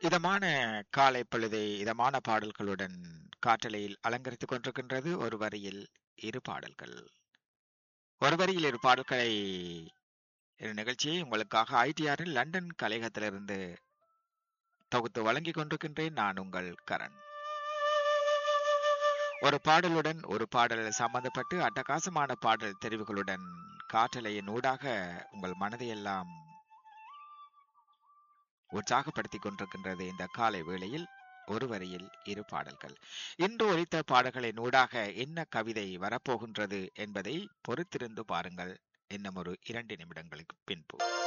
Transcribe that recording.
இதமான காலை பொழுதை இதமான பாடல்களுடன் காற்றலையில் அலங்கரித்துக் கொண்டிருக்கின்றது. ஒரு வரியில் இரு பாடல்கள். ஒரு வரியில் இரு பாடல்களை நிகழ்ச்சியை உங்களுக்காக ஐடிஆரில் லண்டன் கலையகத்திலிருந்து தொகுத்து வழங்கிக் கொண்டிருக்கின்றேன். நான் உங்கள் கரண். ஒரு பாடலுடன் ஒரு பாடல் சம்பந்தப்பட்டு அட்டகாசமான பாடல் தெரிவுகளுடன் காற்றலையின் ஊடாக உங்கள் மனதையெல்லாம் உற்சாகப்படுத்திக் கொண்டிருக்கின்றது. இந்த காலை வேளையில் ஒரு வரியில் இரு பாடல்கள். இன்று ஒலித்த பாடல்களின் ஊடாக என்ன கவிதை வரப்போகின்றது என்பதை பொறுத்திருந்து பாருங்கள். இன்னும் ஒரு 2 நிமிடங்களுக்கு பின்பு